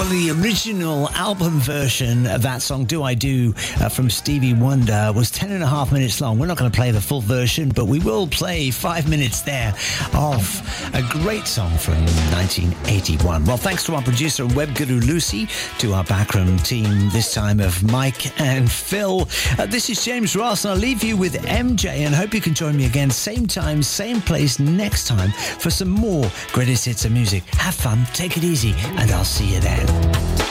Well, the original album version of that song, Do I Do, from Stevie Wonder, was 10.5 minutes long. We're not going to play the full version, but we will play 5 minutes there of a great song from 1981. Well, thanks to our producer and web guru Lucy, to our backroom team, this time of Mike and Phil. This is James Ross, and I'll leave you with MJ, and hope you can join me again, same time, same place next time for some more greatest hits of music. Have fun, take it easy, and I'll see you then.